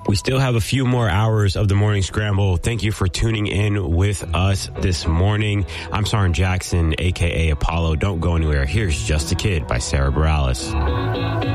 We still have a few more hours of the Morning Scramble. Thank you for tuning in with us this morning. I'm Soren Jackson, a.k.a. Apollo. Don't go anywhere. Here's Just a Kid by Sarah Bareilles.